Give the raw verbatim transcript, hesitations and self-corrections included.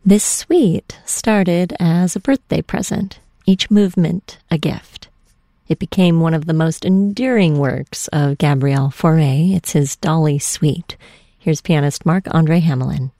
This suite started as a birthday present, each movement a gift. It became one of the most enduring works of Gabriel Fauré. It's his Dolly Suite. Here's pianist Marc-André Hamelin.